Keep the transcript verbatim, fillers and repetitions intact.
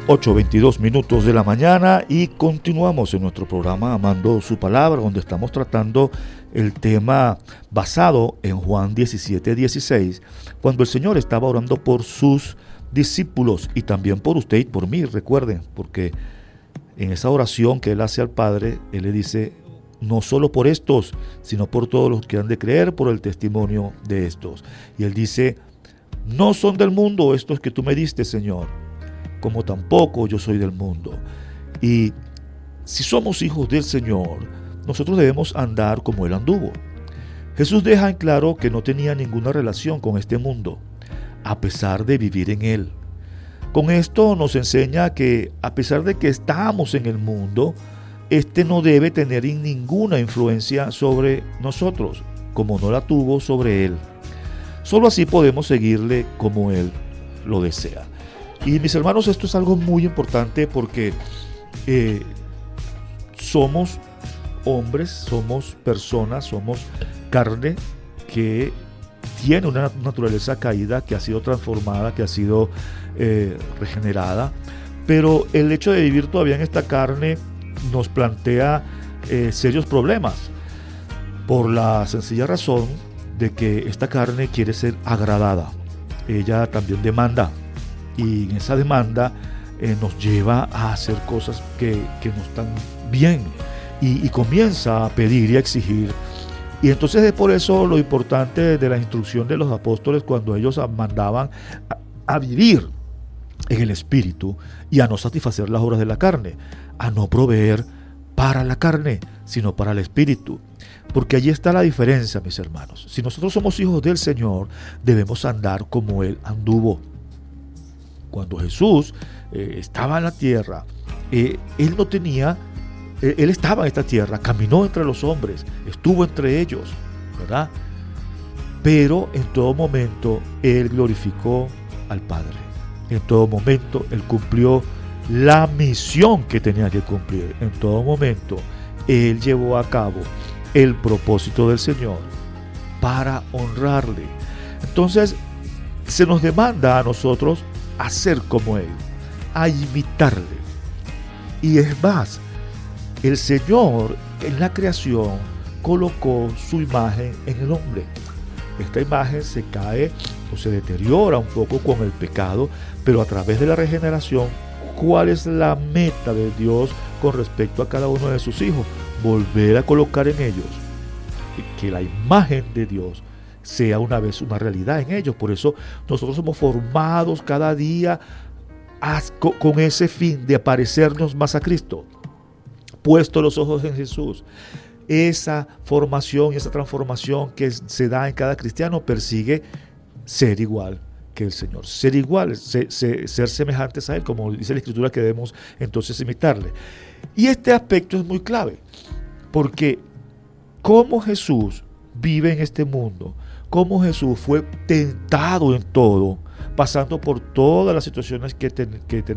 ocho veintidós minutos de la mañana y continuamos en nuestro programa Amando su Palabra, donde estamos tratando el tema basado en Juan diecisiete dieciséis, cuando el Señor estaba orando por sus discípulos y también por usted y por mí, recuerden, porque en esa oración que Él hace al Padre, Él le dice, no solo por estos, sino por todos los que han de creer por el testimonio de estos. Y Él dice, no son del mundo estos que tú me diste, Señor, como tampoco yo soy del mundo. Y si somos hijos del Señor, nosotros debemos andar como Él anduvo. Jesús deja en claro que no tenía ninguna relación con este mundo, a pesar de vivir en él. Con esto nos enseña que, a pesar de que estamos en el mundo, este no debe tener ninguna influencia sobre nosotros, como no la tuvo sobre él. Solo así podemos seguirle como él lo desea. Y mis hermanos, esto es algo muy importante porque eh, somos hombres, somos personas, somos carne que tiene una naturaleza caída, que ha sido transformada, que ha sido eh, regenerada. Pero el hecho de vivir todavía en esta carne nos plantea eh, serios problemas por la sencilla razón de que esta carne quiere ser agradada. Ella también demanda. Y en esa demanda eh, nos lleva a hacer cosas que, que no están bien y, y comienza a pedir y a exigir. Y entonces es por eso lo importante de la instrucción de los apóstoles cuando ellos mandaban a, a vivir en el Espíritu y a no satisfacer las obras de la carne, a no proveer para la carne, sino para el Espíritu. Porque allí está la diferencia, mis hermanos. Si nosotros somos hijos del Señor, debemos andar como Él anduvo. Cuando Jesús eh, estaba en la tierra, eh, Él no tenía, eh, Él estaba en esta tierra, caminó entre los hombres, estuvo entre ellos, ¿verdad? Pero en todo momento Él glorificó al Padre. En todo momento Él cumplió la misión que tenía que cumplir. En todo momento Él llevó a cabo el propósito del Señor para honrarle. Entonces se nos demanda a nosotros a ser como Él, a imitarle. Y es más, el Señor en la creación colocó su imagen en el hombre. Esta imagen se cae o se deteriora un poco con el pecado, pero a través de la regeneración, ¿cuál es la meta de Dios con respecto a cada uno de sus hijos? Volver a colocar en ellos que la imagen de Dios sea una vez una realidad en ellos. Por eso nosotros somos formados cada día con ese fin de parecernos más a Cristo, puesto los ojos en Jesús. Esa formación y esa transformación que se da en cada cristiano persigue ser igual que el Señor, ser igual, ser, ser, ser semejantes a Él, como dice la Escritura que debemos entonces imitarle. Y este aspecto es muy clave, porque como Jesús vive en este mundo, cómo Jesús fue tentado en todo, pasando por todas las situaciones que, ten, que tenemos